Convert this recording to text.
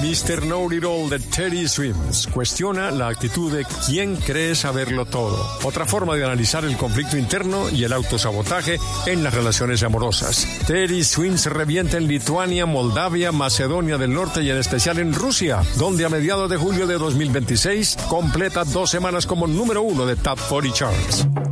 Mr. Know-It-All de Teddy Swims cuestiona la actitud de quien cree saberlo todo. Otra forma de analizar el conflicto interno y el autosabotaje en las relaciones amorosas. Teddy Swims revienta en Lituania, Moldavia, Macedonia del Norte y en especial en Rusia, donde a mediados de julio de 2026 completa 2 semanas como número 1 de Top 40 Charts.